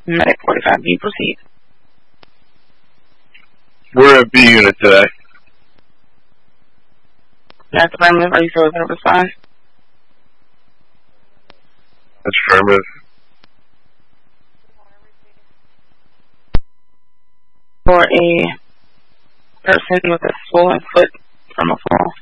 Medic 45B, proceed. We're at B unit today. That's affirmative. Are you still going to respond? That's affirmative. For a person with a swollen foot from a fall.